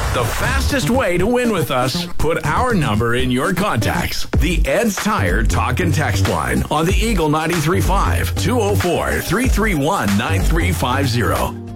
The fastest way to win with us, put our number in your contacts. The Ed's Tire Talk and Text line on the Eagle 93.5, 204-331-9350.